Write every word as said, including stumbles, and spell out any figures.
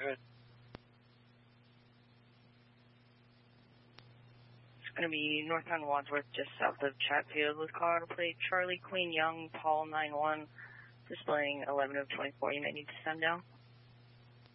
Good. It's going to be northbound Wadsworth, just south of Chatfield, with car plate Charlie Queen Young, Paul nine one, displaying eleven of twenty-four. You may need to send down.